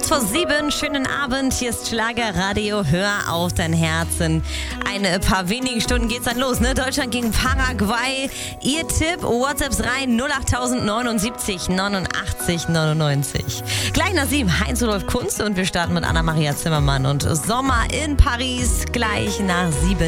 Kurz vor 7, schönen Abend, hier ist Schlagerradio, hör auf dein Herz. In ein paar wenigen Stunden geht's dann los, ne? Deutschland gegen Paraguay. Ihr Tipp, WhatsApps rein, 08079 89 99. Gleich nach 7, Heinz-Rudolf Kunze und wir starten mit Anna-Maria Zimmermann und Sommer in Paris, gleich nach 7.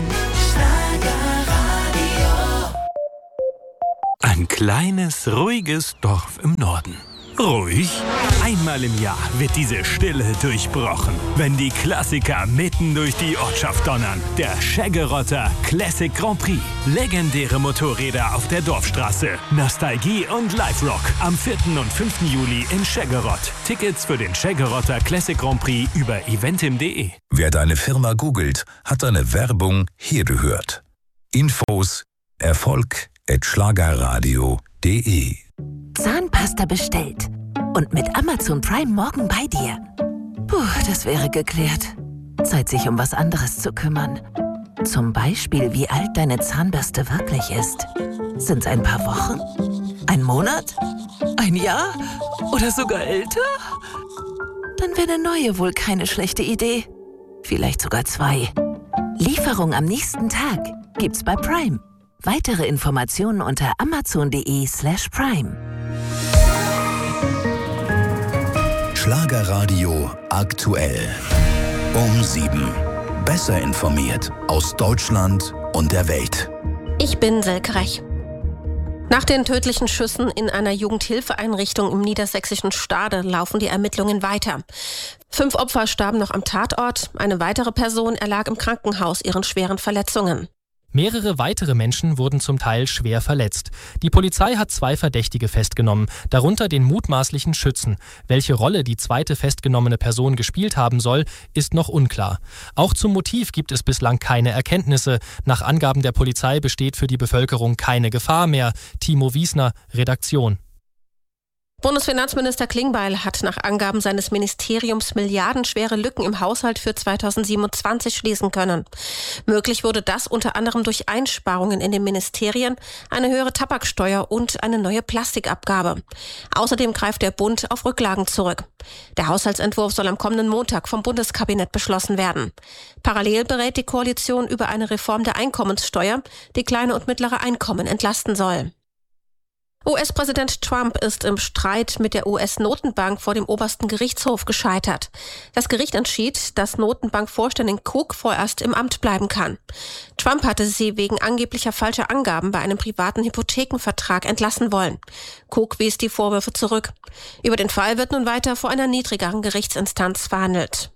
Ein kleines, ruhiges Dorf im Norden. Ruhig? Einmal im Jahr wird diese Stille durchbrochen, wenn die Klassiker mitten durch die Ortschaft donnern. Der Scheggerotter Classic Grand Prix. Legendäre Motorräder auf der Dorfstraße. Nostalgie und Live-Rock. Am 4. und 5. Juli in Scheggerott. Tickets für den Scheggerotter Classic Grand Prix über eventim.de. Wer deine Firma googelt, hat deine Werbung hier gehört. Infos erfolg@schlagerradio.de. Zahnpasta bestellt und mit Amazon Prime morgen bei dir. Puh, das wäre geklärt. Zeit, sich um was anderes zu kümmern. Zum Beispiel, wie alt deine Zahnbürste wirklich ist. Sind's ein paar Wochen? Ein Monat? Ein Jahr? Oder sogar älter? Dann wäre eine neue wohl keine schlechte Idee. Vielleicht sogar 2. Lieferung am nächsten Tag gibt's bei Prime. Weitere Informationen unter amazon.de/prime. Schlagerradio aktuell. Um 7. Besser informiert aus Deutschland und der Welt. Ich bin Silke Rech. Nach den tödlichen Schüssen in einer Jugendhilfeeinrichtung im niedersächsischen Stade laufen die Ermittlungen weiter. 5 Opfer starben noch am Tatort. Eine weitere Person erlag im Krankenhaus ihren schweren Verletzungen. Mehrere weitere Menschen wurden zum Teil schwer verletzt. Die Polizei hat 2 Verdächtige festgenommen, darunter den mutmaßlichen Schützen. Welche Rolle die zweite festgenommene Person gespielt haben soll, ist noch unklar. Auch zum Motiv gibt es bislang keine Erkenntnisse. Nach Angaben der Polizei besteht für die Bevölkerung keine Gefahr mehr. Timo Wiesner, Redaktion. Bundesfinanzminister Klingbeil hat nach Angaben seines Ministeriums milliardenschwere Lücken im Haushalt für 2027 schließen können. Möglich wurde das unter anderem durch Einsparungen in den Ministerien, eine höhere Tabaksteuer und eine neue Plastikabgabe. Außerdem greift der Bund auf Rücklagen zurück. Der Haushaltsentwurf soll am kommenden Montag vom Bundeskabinett beschlossen werden. Parallel berät die Koalition über eine Reform der Einkommenssteuer, die kleine und mittlere Einkommen entlasten soll. US-Präsident Trump ist im Streit mit der US-Notenbank vor dem obersten Gerichtshof gescheitert. Das Gericht entschied, dass Notenbankvorständin Cook vorerst im Amt bleiben kann. Trump hatte sie wegen angeblicher falscher Angaben bei einem privaten Hypothekenvertrag entlassen wollen. Cook wies die Vorwürfe zurück. Über den Fall wird nun weiter vor einer niedrigeren Gerichtsinstanz verhandelt.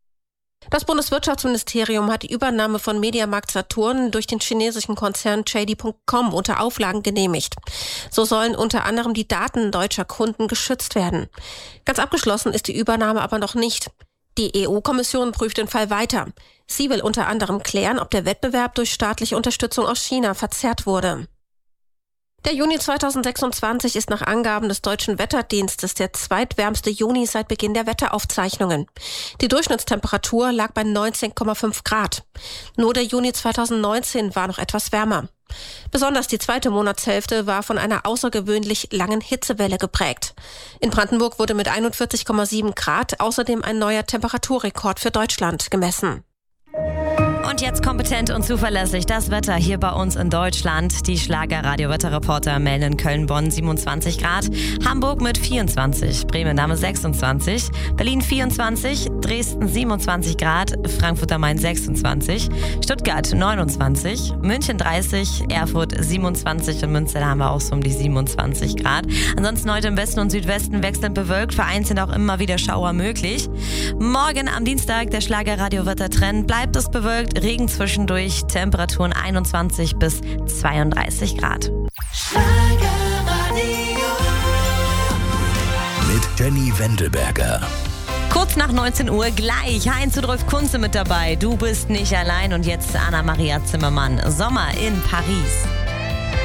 Das Bundeswirtschaftsministerium hat die Übernahme von Mediamarkt Saturn durch den chinesischen Konzern JD.com unter Auflagen genehmigt. So sollen unter anderem die Daten deutscher Kunden geschützt werden. Ganz abgeschlossen ist die Übernahme aber noch nicht. Die EU-Kommission prüft den Fall weiter. Sie will unter anderem klären, ob der Wettbewerb durch staatliche Unterstützung aus China verzerrt wurde. Der Juni 2026 ist nach Angaben des Deutschen Wetterdienstes der zweitwärmste Juni seit Beginn der Wetteraufzeichnungen. Die Durchschnittstemperatur lag bei 19,5 Grad. Nur der Juni 2019 war noch etwas wärmer. Besonders die zweite Monatshälfte war von einer außergewöhnlich langen Hitzewelle geprägt. In Brandenburg wurde mit 41,7 Grad außerdem ein neuer Temperaturrekord für Deutschland gemessen. Und jetzt kompetent und zuverlässig das Wetter hier bei uns in Deutschland. Die Schlagerradio-Wetterreporter melden in Köln, Bonn 27 Grad, Hamburg mit 24, Bremen 26, Berlin 24, Dresden 27 Grad, Frankfurt am Main 26, Stuttgart 29, München 30, Erfurt 27 und Münster haben wir auch so um die 27 Grad. Ansonsten heute im Westen und Südwesten wechselnd bewölkt, vereinzelt auch immer wieder Schauer möglich. Morgen am Dienstag der Schlagerradio-Wettertrend, bleibt es bewölkt, Regen zwischendurch, Temperaturen 21 bis 32 Grad. Mit Jenny Wendelberger. Kurz nach 19 Uhr gleich Heinz-Rudolf Kunze mit dabei. Du bist nicht allein und jetzt Anna-Maria Zimmermann. Sommer in Paris.